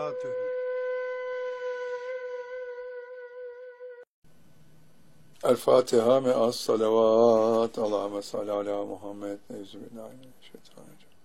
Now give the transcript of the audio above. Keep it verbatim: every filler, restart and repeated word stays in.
Fatiha. El Fatiha me'as salavat. Allahümme salli ala Muhammed. Euzubillahimineşşeytanirracim.